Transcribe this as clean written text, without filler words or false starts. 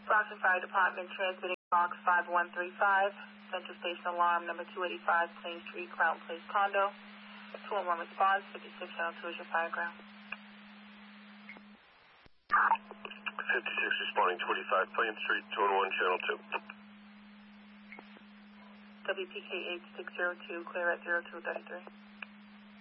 Brockton Fire Department transmitting box 5135, Central Station alarm number 285, Plain Street, Crown Place condo. 211 response, 56 channel 2 is your fire ground. 56 responding 25 Plain Street, 211 channel 2. WPK 8602, clear at 0233.